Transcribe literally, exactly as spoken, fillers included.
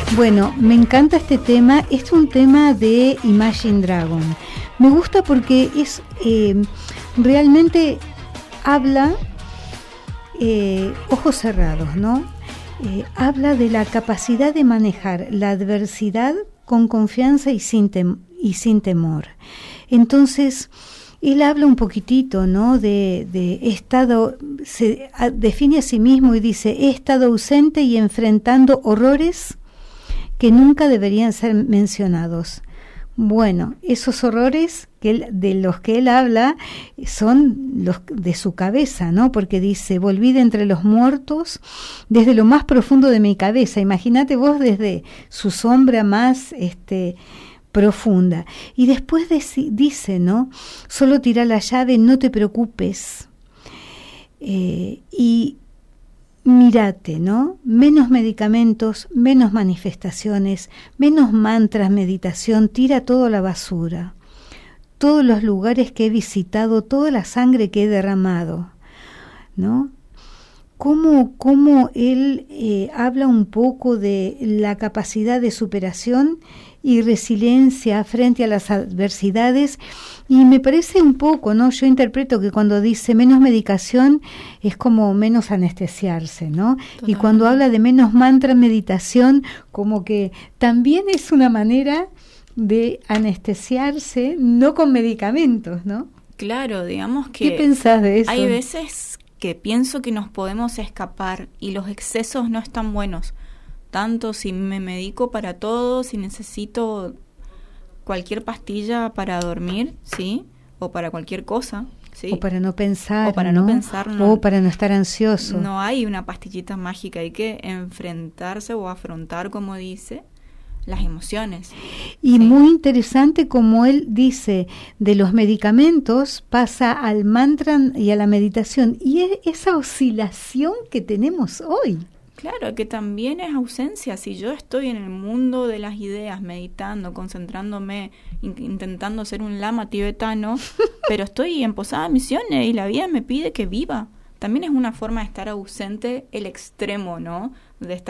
Bueno, me encanta este tema. Es un tema de Imagine Dragon. Me gusta porque es eh, realmente habla, eh, ojos cerrados, ¿no? Eh, habla de la capacidad de manejar la adversidad con confianza y sin, tem- y sin temor. Entonces, él habla un poquitito, ¿no? De, de he estado, se a, define a sí mismo y dice, he estado ausente y enfrentando horrores que nunca deberían ser mencionados. Bueno, esos horrores que él, de los que él habla son los de su cabeza, ¿no? Porque dice, volví de entre los muertos desde lo más profundo de mi cabeza. Imagínate vos desde su sombra más este, profunda. Y después de, dice, ¿no? Solo tira la llave, no te preocupes. Eh, y mírate, ¿no? Menos medicamentos, menos manifestaciones, menos mantras, meditación, tira todo a la basura. Todos los lugares que he visitado, toda la sangre que he derramado, ¿no? Cómo, cómo él eh, habla un poco de la capacidad de superación y resiliencia frente a las adversidades, y me parece un poco, ¿no? Yo interpreto que cuando dice menos medicación es como menos anestesiarse, ¿no? Totalmente. Y cuando habla de menos mantra, meditación, como que también es una manera de anestesiarse, no con medicamentos, ¿no? Claro, digamos que... ¿Qué pensás de eso? Hay veces que pienso que nos podemos escapar y los excesos no están buenos. Tanto si me medico para todo, si necesito cualquier pastilla para dormir, ¿sí? O para cualquier cosa, ¿sí? O para no pensar, o para ¿no? no pensar, no, o para no estar ansioso. No hay una pastillita mágica, hay que enfrentarse o afrontar, como dice, las emociones. Y ¿sí? Muy interesante como él dice, de los medicamentos pasa al mantra y a la meditación, y es esa oscilación que tenemos hoy. Claro, que también es ausencia. Si yo estoy en el mundo de las ideas, meditando, concentrándome, in- intentando ser un lama tibetano, pero estoy en posadas misiones y la vida me pide que viva. También es una forma de estar ausente, el extremo, ¿no? De estar